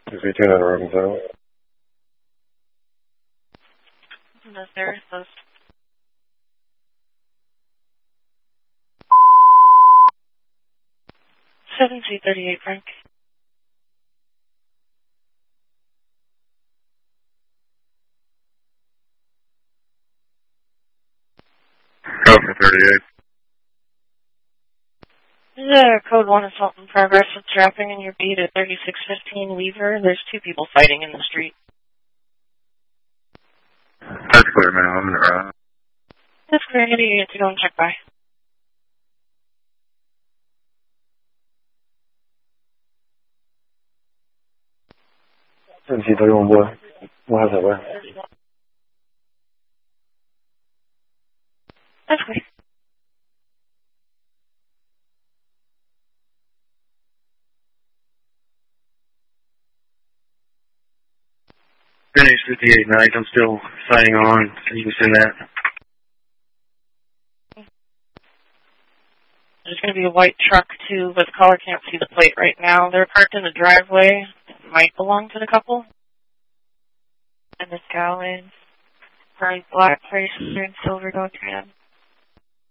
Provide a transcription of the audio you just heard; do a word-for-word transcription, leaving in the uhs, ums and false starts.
If you turn it around, so. No, sir. So seven C thirty-eight, Frank. Code for thirty-eight. Yeah, code one assault in progress with trapping in your beat at thirty-six fifteen Weaver. There's two people fighting in the street. That's clear, man. I'm gonna run. That's clear. Maybe you get to go and check by. seven C thirty-one, boy. What happened, boy? That's clear. Finish fifty-eight night. I'm still signing on. Can you send that? There's going to be a white truck, too, but the caller can't see the plate right now. They're parked in the driveway. It might belong to the couple. And the Scowlands. Bright black place and silver dog tan.